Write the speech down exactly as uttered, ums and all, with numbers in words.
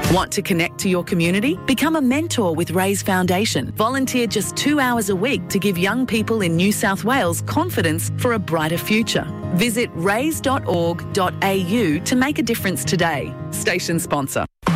Want to connect to your community? Become a mentor with Raise Foundation. Volunteer just two hours a week to give young people in New South Wales confidence for a brighter future. Visit raise dot org dot a u to make a difference today. Station sponsor.